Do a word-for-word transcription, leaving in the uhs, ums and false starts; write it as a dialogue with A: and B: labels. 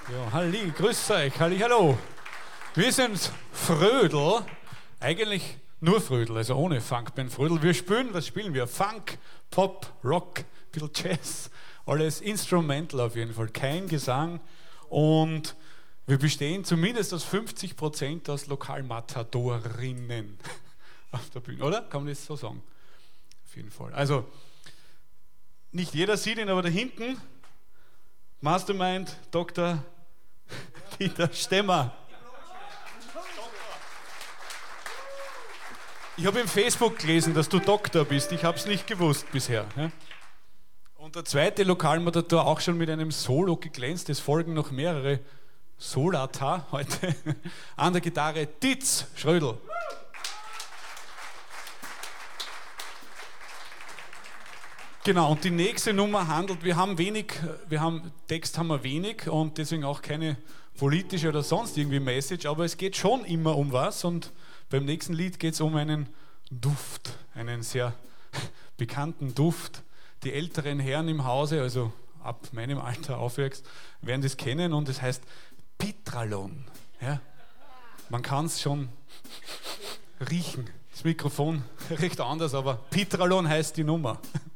A: Ja, halli, grüß euch, halli, hallo. Wir sind Frödel, eigentlich nur Frödel, also ohne Funkband Frödel. Wir spielen, was spielen wir? Funk, Pop, Rock, ein bisschen Jazz, alles Instrumental auf jeden Fall, kein Gesang. Und wir bestehen zumindest aus fünfzig Prozent aus Lokalmatadorinnen auf der Bühne, oder? Kann man das so sagen? Auf jeden Fall. Also, nicht jeder sieht ihn, aber da hinten, Mastermind, Doktor Dieter Stemmer. Ich habe im Facebook gelesen, dass du Doktor bist. Ich habe es nicht gewusst bisher. Ja? Und der zweite Lokalmatador auch schon mit einem Solo geglänzt. Es folgen noch mehrere Solata heute. An der Gitarre Ditz Schrödel. Genau, und die nächste Nummer handelt, wir haben wenig, wir haben, Text haben wir wenig und deswegen auch keine politische oder sonst irgendwie Message, aber es geht schon immer um was und beim nächsten Lied geht es um einen Duft, einen sehr bekannten Duft. Die älteren Herren im Hause, also ab meinem Alter aufwärts, werden das kennen und es heißt Pitralon. Ja? Man kann es schon riechen. Das Mikrofon riecht anders, aber Pitralon heißt die Nummer.